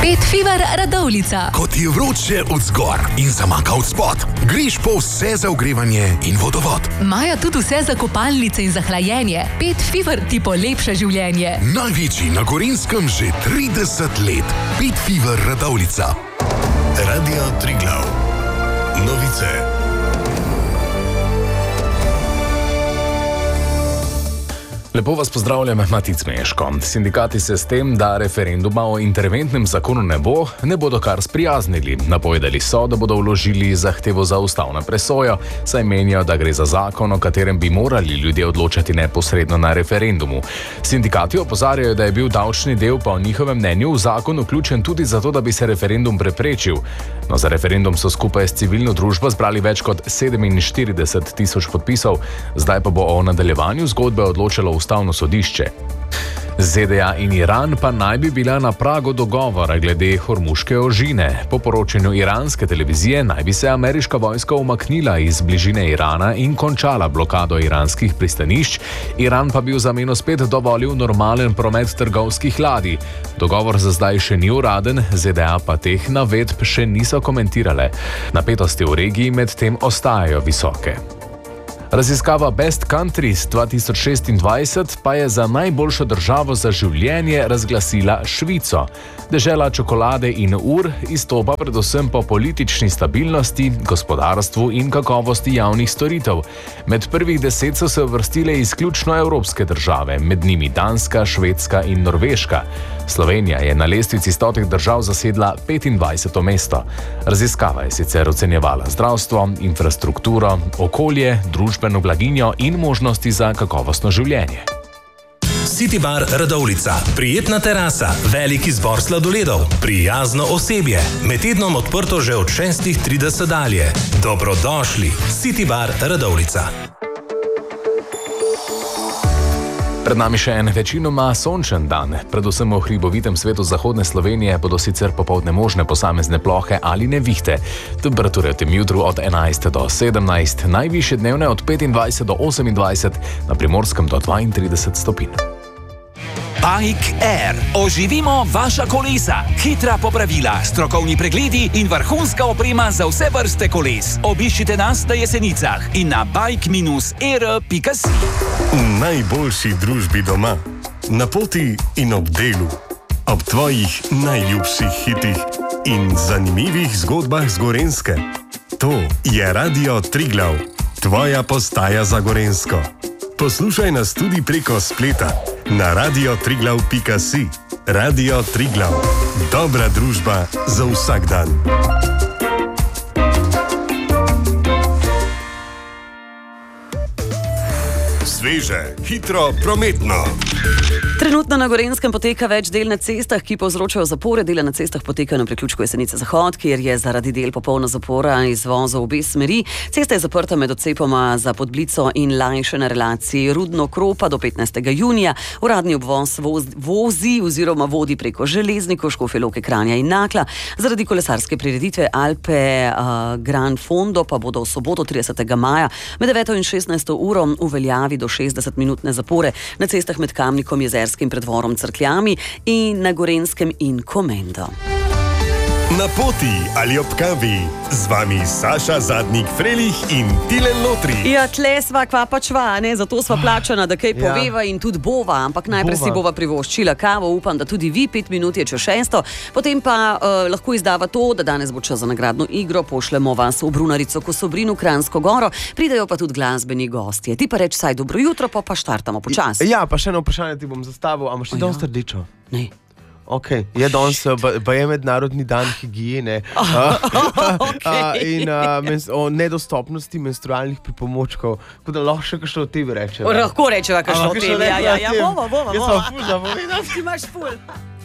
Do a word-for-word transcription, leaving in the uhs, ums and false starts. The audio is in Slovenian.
Pet Fever Radovljica. Ko ti je vroče od zgor in zamaka od spod, greš po vse za ogrevanje in vodovod. Imajo tudi vse za kopalnice in za hlajenje. Pet Fever ti polepša življenje. Največji na Gorenjskem že trideset let. Pet Fever Radovljica. Radio Triglav. Novice. Lepo vas pozdravljam, Matic Meško. Sindikati se s tem, da referenduma o interventnem zakonu ne bo, ne bodo kar sprijaznili. Napovedali so, da bodo vložili zahtevo za ustavno presojo, saj menijo, da gre za zakon, o katerem bi morali ljudje odločati neposredno na referendumu. Sindikati opozarjajo, da je bil davčni del po njihovem mnenju v zakon vključen tudi zato, da bi se referendum preprečil. No, za referendum so skupaj s civilno družbo zbrali več kot sedeminštirideset tisoč podpisov, zdaj pa bo o nadaljevanju zgodbe odločilo ustavno sodišče. Z D A in Iran pa naj bi bila na pragu dogovora glede Hormuške ožine. Po poročanju iranske televizije naj bi se ameriška vojska umaknila iz bližine Irana in končala blokado iranskih pristanišč, Iran pa bi v zameno spet dovolil normalen promet trgovskih ladij. Dogovor za zdaj še ni uraden, Z D A pa teh navedb še niso komentirale. Napetosti v regiji medtem ostajajo visoke. Raziskava Best Countries dva tisoč šestindvajset pa je za najboljšo državo za življenje razglasila Švico. Dežela čokolade in ur izstopa predvsem po politični stabilnosti, gospodarstvu in kakovosti javnih storitev. Med prvih deset so se uvrstile izključno evropske države, med njimi Danska, Švedska in Norveška. Slovenija je na lestvici stotih držav zasedla petindvajseto mesto. Raziskava je sicer ocenjevala zdravstvo, infrastrukturo, okolje, družbeno blaginjo in možnosti za kakovostno življenje. City Bar Radovljica. Prijetna terasa, velik izbor sladoledov, prijazno osebje. Med tednom odprto že od šestih trideset dalje. Dobrodošli. City Bar Radovljica. Pred nami še en večinoma sončen dan. Predvsem v hribovitem svetu zahodne Slovenije bodo sicer popoldne možne posamezne plohe ali nevihte. Temperature v tem jutru od enajst do sedemnajst, najvišje dnevne od petindvajset do osemindvajset, na Primorskem do dvaintrideset stopinj. Bike Air. Oživimo vaša kolesa. Hitra popravila, strokovni pregledi in vrhunska oprema za vse vrste koles. Obiščite nas na Jesenicah in na bike air pika si. V najboljši družbi doma, na poti in ob delu, ob tvojih najljubših hitih in zanimivih zgodbah z Gorenjske. To je Radio Triglav, tvoja postaja za Gorenjsko. Poslušaj nas tudi preko spleta na radio triglav pika si. Radio Triglav. Dobra družba za vsak dan. Sveže, hitro, prometno. Trenutno na Gorenjskem poteka več del na cestah, ki povzročajo zapore. Dela na cestah potekajo na priključku Jesenice Zahod, kjer je zaradi del popolna zapora izvoza v obe smeri. Cesta je zaprta med odcepoma za Podblico in Lajše na relaciji Rudno-Kropa do petnajstega junija. Uradni obvoz voz, vozi oziroma vodi preko Železnikov, Škofje Loke, Kranja in Nakla. Zaradi kolesarske prireditve Alpe uh, Gran Fondo pa bodo v soboto tridesetega maja med deveto in šestnajsto uro uveljavi do šestdeset minutne zapore na cestah med Kamnikom, Jezerskim, Predvorom, Cerkljami in na Gorenjskem in Komendo. Na poti ali ob kavi, z vami Saša Zadnik Frelih in Tilen Lotri. Ja, tle sva kva pa čva, ne? Zato sva plačana, da kaj poveva in tudi bova, ampak najprej bova. Si bova privoščila kavo, upam, da tudi vi, pet minut je čez šesto, potem pa uh, lahko izdava to, da danes bo čas za nagradno igro, pošljemo vas v Brunarico, Kosobrinu, Kranjsko Goro, pridejo pa tudi glasbeni gostje. Ti pa reč saj dobro jutro, pa pa štartamo počasi. Ja, pa še eno vprašanje ti bom zastavil, a imaš ti danes rdečo? Ne. Ok, je danes, pa je mednarodni dan higiene okay. in uh, mens, o nedostopnosti menstrualnih pripomočkov, kot da lahko še kakšno o tebi rečeva. Lahko rečeva kakšno o tebi, ja, ja, ja, bova, bova, bova. Jaz sem ful, da povedam. Ti imaš ful.